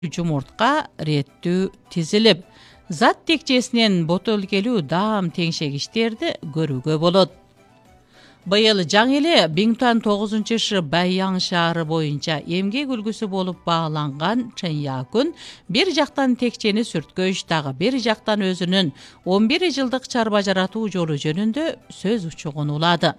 жумуртка реттүү тизилип, зат текчесинен ботөлгелүү даам теңшегичтерди көрүүгө болот. Быйыл жаңы эле Бингтуан 9-шы Байяң шаары боюнча эмгек үлгүсү болуп бааланган Чен Якун бир жактан текчени сүрткөч, дагы бир жактан өзүнүн 11 жылдык чарба жаратуу жолу жөнүндө сөз учугун улады.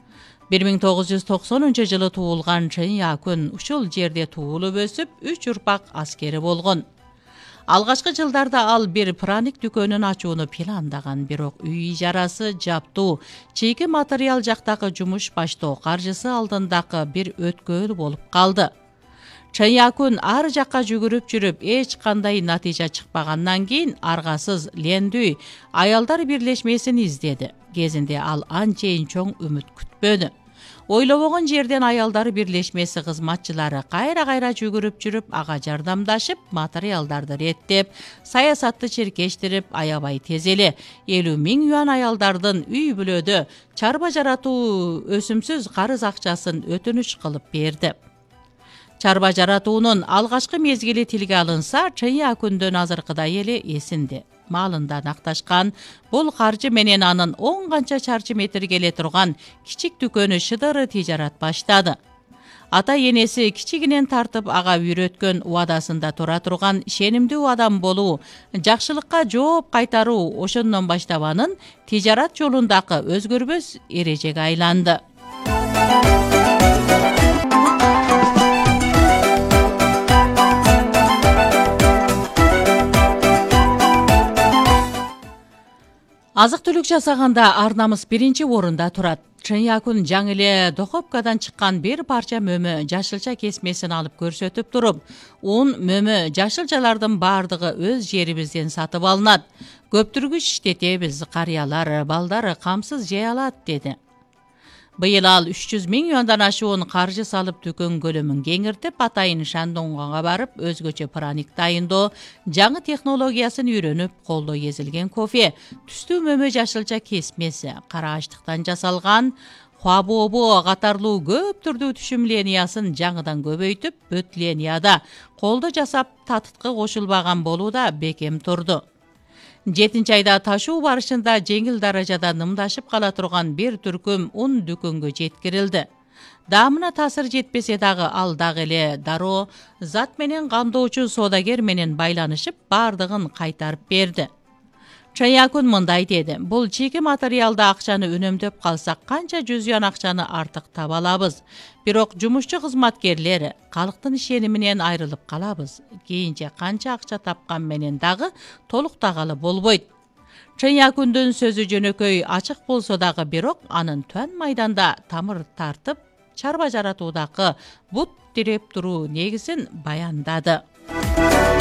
1990-жылы туулган Чен Якун ушул жерде туулуп өсүп, 3 урпак аскери болгон. Алгачкы жылдарда ал бир праник дүкөнүн ачууну пландаган, бирок үй ижарасы, жаптуу, чийки материал жактагы жумуш баштоо каржысы алдындагы бир өткөөл болуп калды. Чен Якун ар жакка жүгүрүп жүрүп, эч кандай натыйжа чыкпагандан кийин аргасыз Лендүй аялдар бирлешмесин издеди. Кезинде ал анчейин чоң үмүт күтпөдү. Ойлобогон жерден аялдар бирлешмеси кызматчылары кайра-кайра жүгүрүп жүрүп, ага жардамдашып, материалдарды реттеп, саясатты чиркештирип, аябай тез эле 50 000 юан аялдардын үй бүлөдө чарба жаратуу өсүмсүз карыз акчасын өтүнүч кылып берди. Чарба жаратуунун алгачкы мезгили тилге алынса, Чен Якундун азыркыдай эле эсинде. Малында накташкан бул каржы менен анын 10 канча чарчы метр келе турган кичик дүкөнү шыдыры тижарат баштады. Ата энеси кичигинен тартып ага үйрөткөн убадасында тура турган ишенимдүү адам болуу, жакшылыкка жооп кайтаруу ошондон баштап анын тижарат жолундагы өзгөрбөс эрежеге айланды. Азык-түлүк жасаганда ар намыс биринчи орунда турат. Чен Якун жаңы эле Дохопкадан чыккан бир парча мөмө жашылча кесмесин алып көрсөтүп туруп, ун мөмө жашылчалардын баардыгы өз жерибизден сатып алынат. Көптүргүч иштетебиз, карыялар, балдар камсыз жей алат, деди. Быйыл ал 300 000 юандан ашуун каржы салып дүкөн көлөмүн кеңиртип, атайын Шандонгга барып, өзгөчө праник дайындоо, жаңы технологиясын үйрөнүп, колдо езилген кофе, түстүү мөмө жашылча кесмеси, кара ачтыктан жасалган хуабобо катарлуу көп түрдүү түшүм линиясын жаңыдан көбөйтүп, бөт линияда колдо жасап татыткы кошулбаган болуу да бекем турду. 7 айда ташуу барышында жеңил даражада нымдашып кала турган бир түркүм ун дүкөнгө жеткирилди. Даамына таасир жетпесе дагы ал дагы эле дароо зат менен кандоочу соодагер менен байланышып, баардыгын кайтарып берди. Чен Якун мындай деди: бул чийки материалда акчаны үнөмдөп калсак, канча 100 юан акчаны артык таба алабыз. Бирок жумушчу кызматкерлер калктын ишениминен айрылып калабыз. Кийинче канча акча тапкан менен дагы толуктагалы болбойт. Чен Якундун сөзү жөнөкөй ачык болсо дагы, бирок анын төн майданда тамыр тартып, чарба жаратуудагы бут тиреп туруу негизин баяндады.